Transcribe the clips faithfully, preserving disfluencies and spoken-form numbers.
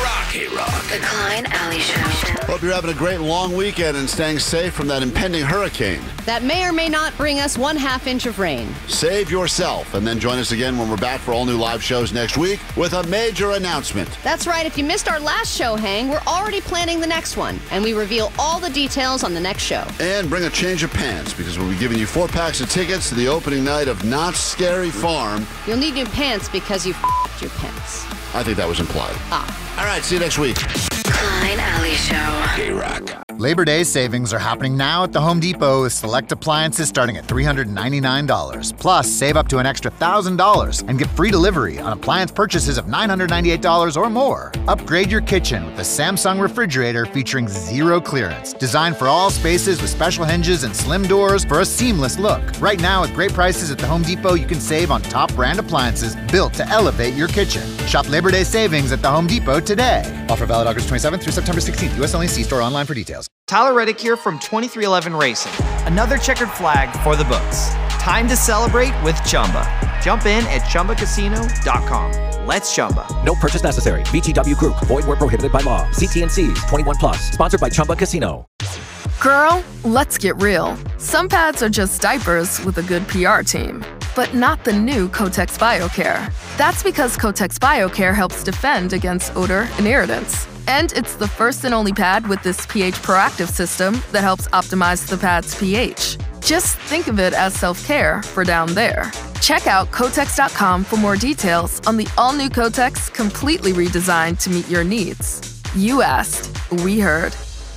K-Rock. K-Rock. The Klein Alley Show. Hope you're having a great long weekend and staying safe from that impending hurricane. That may or may not bring us one half inch of rain. Save yourself, and then join us again when we're back for all new live shows next week with a major announcement. That's right. If you missed our last show, Hang, we're already planning the next one, and we reveal all the details on the next show. And bring a change of pants, because we'll be giving you four packs of tickets to the opening night of Not Scary Farm. You'll need new pants because you f***ed your pants. I think that was implied. Ah. All right, see you next week. Klein Alley Show. K-Rock. Labor Day savings are happening now at the Home Depot with select appliances starting at three hundred ninety-nine dollars. Plus, save up to an extra one thousand dollars and get free delivery on appliance purchases of nine hundred ninety-eight dollars or more. Upgrade your kitchen with the Samsung refrigerator featuring zero clearance. Designed for all spaces with special hinges and slim doors for a seamless look. Right now, with great prices at the Home Depot, you can save on top brand appliances built to elevate your kitchen. Shop Labor Day savings at the Home Depot today. Offer valid August twenty-seventh through September sixteenth. U S only. See store online for details. Tyler Reddick here from twenty-three eleven Racing. Another checkered flag for the books. Time to celebrate with Chumba. Jump in at Chumba Casino dot com. Let's Chumba. No purchase necessary. V G W Group. Void where prohibited by law. See T and C's. twenty-one plus. Sponsored by Chumba Casino. Girl, let's get real. Some pads are just diapers with a good P R team. But not the new Kotex BioCare. That's because Kotex BioCare helps defend against odor and irritants. And it's the first and only pad with this pH proactive system that helps optimize the pad's pH. Just think of it as self-care for down there. Check out Kotex dot com for more details on the all-new Kotex, completely redesigned to meet your needs. You asked, we heard.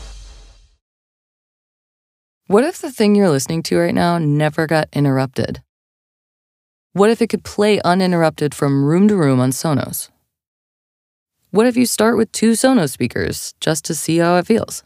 What if the thing you're listening to right now never got interrupted? What if it could play uninterrupted from room to room on Sonos? What if you start with two Sonos speakers just to see how it feels?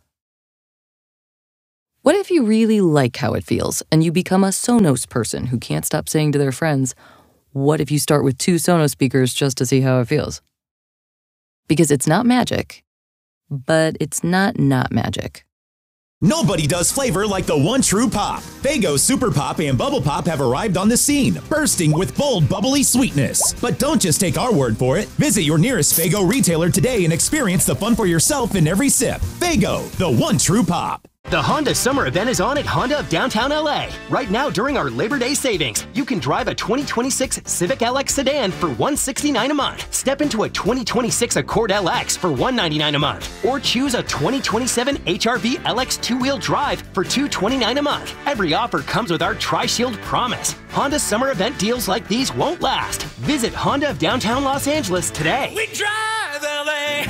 What if you really like how it feels and you become a Sonos person who can't stop saying to their friends, what if you start with two Sonos speakers just to see how it feels? Because it's not magic, but it's not not magic. Nobody does flavor like the one true pop. Faygo Super Pop and Bubble Pop have arrived on the scene, bursting with bold, bubbly sweetness. But don't just take our word for it. Visit your nearest Faygo retailer today and experience the fun for yourself in every sip. Faygo, the one true pop. The Honda Summer Event is on at Honda of Downtown L A. Right now, during our Labor Day savings, you can drive a twenty twenty-six Civic L X sedan for one hundred sixty-nine dollars a month. Step into a twenty twenty-six Accord L X for one hundred ninety-nine dollars a month. Or choose a twenty twenty-seven H R V L X two-wheel drive for two hundred twenty-nine dollars a month. Every offer comes with our Tri-Shield promise. Honda Summer Event deals like these won't last. Visit Honda of Downtown Los Angeles today. We drive L A.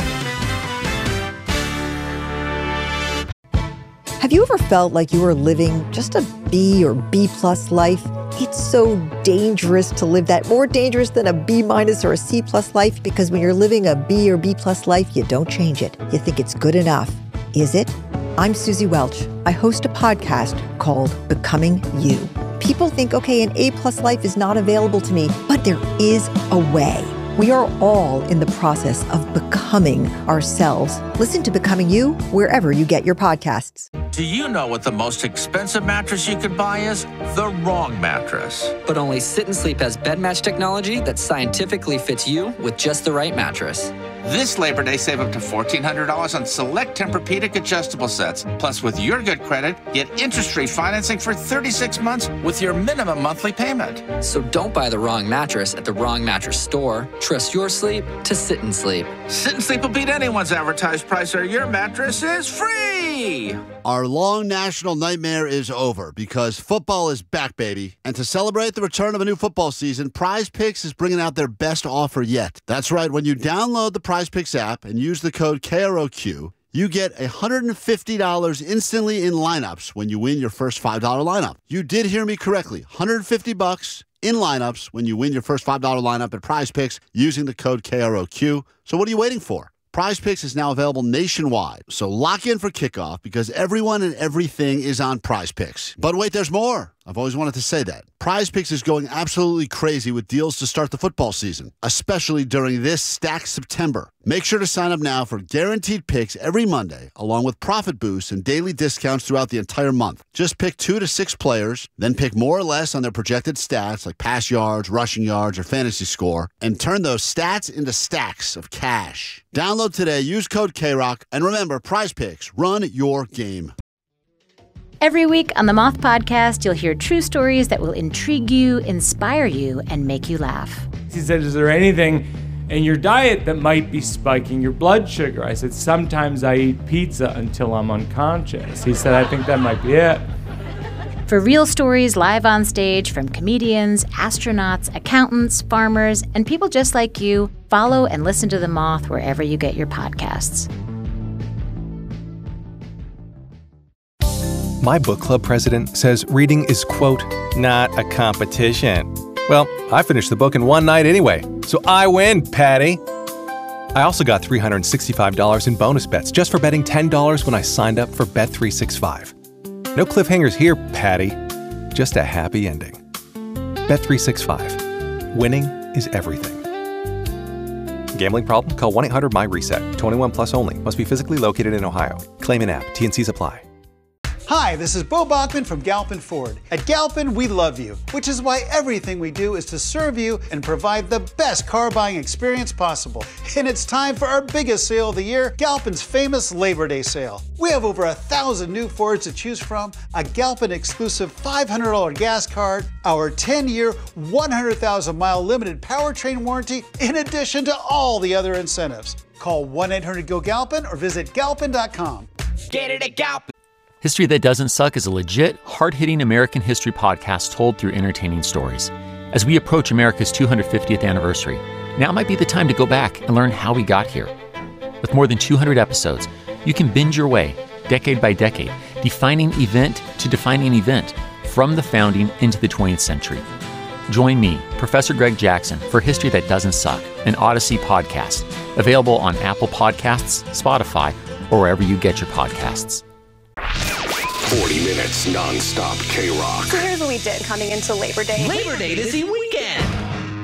Have you ever felt like you were living just a B or B plus life? It's so dangerous to live that, more dangerous than a B minus or a C plus life, because when you're living a B or B plus life, you don't change it. You think it's good enough. Is it? I'm Susie Welch. I host a podcast called Becoming You. People think, okay, an A plus life is not available to me, but there is a way. We are all in the process of becoming ourselves. Listen to Becoming You wherever you get your podcasts. Do you know what the most expensive mattress you could buy is? The wrong mattress. But only Sit and Sleep has bed match technology that scientifically fits you with just the right mattress. This Labor Day, save up to fourteen hundred dollars on select Tempur-Pedic adjustable sets. Plus, with your good credit, get interest-free financing for thirty-six months with your minimum monthly payment. So don't buy the wrong mattress at the wrong mattress store. Trust your sleep to Sit and Sleep. Sit and Sleep will beat anyone's advertised price, or your mattress is free. Our long national nightmare is over because football is back, baby. And to celebrate the return of a new football season, Prize Picks is bringing out their best offer yet. That's right. When you download the Prize Picks app and use the code K R O Q, you get one hundred fifty dollars instantly in lineups when you win your first five dollar lineup. You did hear me correctly. one hundred fifty bucks in lineups when you win your first five dollar lineup at Prize Picks using the code K R O Q. So what are you waiting for? Prize Picks is now available nationwide, so lock in for kickoff because everyone and everything is on Prize Picks. But wait, there's more. I've always wanted to say that. Prize Picks is going absolutely crazy with deals to start the football season, especially during this stacked September. Make sure to sign up now for guaranteed picks every Monday, along with profit boosts and daily discounts throughout the entire month. Just pick two to six players, then pick more or less on their projected stats like pass yards, rushing yards, or fantasy score, and turn those stats into stacks of cash. Download today, use code K Rock, and remember, Prize Picks, run your game. Every week on the Moth Podcast, you'll hear true stories that will intrigue you, inspire you, and make you laugh. He said, is there anything in your diet that might be spiking your blood sugar? I said, sometimes I eat pizza until I'm unconscious. He said, I think that might be it. For real stories live on stage from comedians, astronauts, accountants, farmers, and people just like you, follow and listen to The Moth wherever you get your podcasts. My book club president says reading is, quote, not a competition. Well, I finished the book in one night anyway, so I win, Patty. I also got three hundred sixty-five dollars in bonus bets just for betting ten dollars when I signed up for Bet three sixty-five. No cliffhangers here, Patty. Just a happy ending. Bet three sixty-five. Winning is everything. Gambling problem? Call one eight hundred M Y reset. twenty-one plus only. Must be physically located in Ohio. Claim in app. T and Cs apply. Hi, this is Bo Bachman from Galpin Ford. At Galpin, we love you, which is why everything we do is to serve you and provide the best car buying experience possible. And it's time for our biggest sale of the year, Galpin's famous Labor Day sale. We have over a thousand new Fords to choose from, a Galpin exclusive five hundred dollars gas card, our ten-year, one hundred thousand mile limited powertrain warranty, in addition to all the other incentives. Call one eight hundred G O Galpin or visit galpin dot com. Get it at Galpin. History That Doesn't Suck is a legit, hard-hitting American history podcast told through entertaining stories. As we approach America's two hundred fiftieth anniversary, now might be the time to go back and learn how we got here. With more than two hundred episodes, you can binge your way, decade by decade, defining event to defining event, from the founding into the twentieth century. Join me, Professor Greg Jackson, for History That Doesn't Suck, an Odyssey podcast, available on Apple Podcasts, Spotify, or wherever you get your podcasts. forty minutes non-stop K-Rock. So here's what we did coming into Labor Day. Labor Day is the weekend.